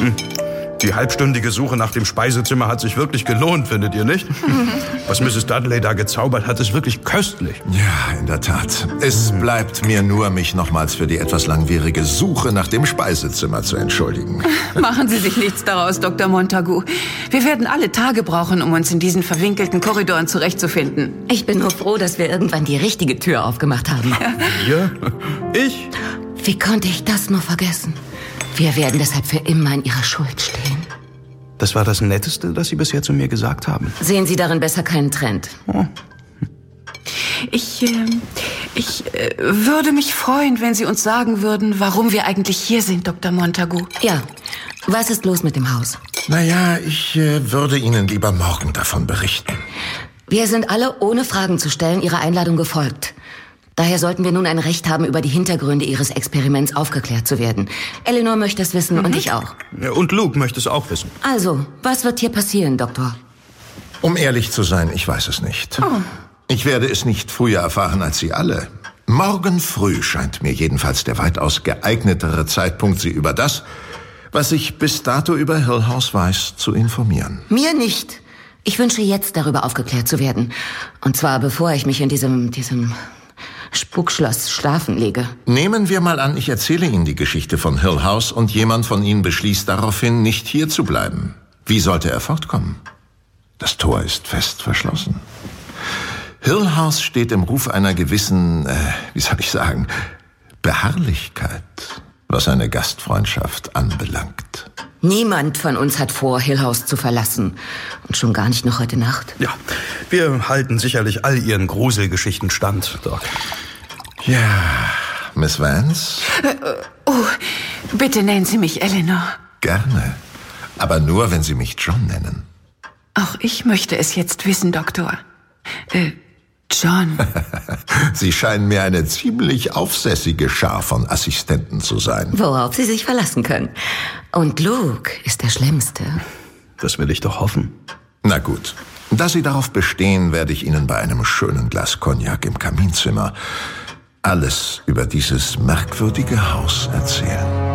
Die halbstündige Suche nach dem Speisezimmer hat sich wirklich gelohnt, findet ihr nicht? Was Mrs. Dudley da gezaubert hat, ist wirklich köstlich. Ja, in der Tat. Es bleibt mir nur, mich nochmals für die etwas langwierige Suche nach dem Speisezimmer zu entschuldigen. Machen Sie sich nichts daraus, Dr. Montagu. Wir werden alle Tage brauchen, um uns in diesen verwinkelten Korridoren zurechtzufinden. Ich bin nur froh, dass wir irgendwann die richtige Tür aufgemacht haben. Ihr? Ich? Wie konnte ich das nur vergessen? Wir werden deshalb für immer in Ihrer Schuld stehen. Das war das Netteste, das Sie bisher zu mir gesagt haben. Sehen Sie darin besser keinen Trend? Oh. Ich würde mich freuen, wenn Sie uns sagen würden, warum wir eigentlich hier sind, Dr. Montagu. Ja. Was ist los mit dem Haus? Naja, ich würde Ihnen lieber morgen davon berichten. Wir sind alle, ohne Fragen zu stellen, Ihrer Einladung gefolgt. Daher sollten wir nun ein Recht haben, über die Hintergründe Ihres Experiments aufgeklärt zu werden. Eleanor möchte es wissen und ich auch. Ja, und Luke möchte es auch wissen. Also, was wird hier passieren, Doktor? Um ehrlich zu sein, ich weiß es nicht. Oh. Ich werde es nicht früher erfahren als Sie alle. Morgen früh scheint mir jedenfalls der weitaus geeignetere Zeitpunkt, Sie über das, was ich bis dato über Hill House weiß, zu informieren. Mir nicht. Ich wünsche jetzt, darüber aufgeklärt zu werden. Und zwar, bevor ich mich in diesem Spukschloss schlafen lege. Nehmen wir mal an, ich erzähle Ihnen die Geschichte von Hill House und jemand von Ihnen beschließt daraufhin, nicht hier zu bleiben. Wie sollte er fortkommen? Das Tor ist fest verschlossen. Hill House steht im Ruf einer gewissen, Beharrlichkeit, was eine Gastfreundschaft anbelangt. Niemand von uns hat vor, Hill House zu verlassen. Und schon gar nicht noch heute Nacht. Ja, wir halten sicherlich all Ihren Gruselgeschichten stand, Doc. Ja, Miss Vance? Bitte nennen Sie mich Eleanor. Gerne, aber nur, wenn Sie mich John nennen. Auch ich möchte es jetzt wissen, Doktor. John. Sie scheinen mir eine ziemlich aufsässige Schar von Assistenten zu sein. Worauf Sie sich verlassen können. Und Luke ist der Schlimmste. Das will ich doch hoffen. Na gut. Da Sie darauf bestehen, werde ich Ihnen bei einem schönen Glas Cognac im Kaminzimmer alles über dieses merkwürdige Haus erzählen.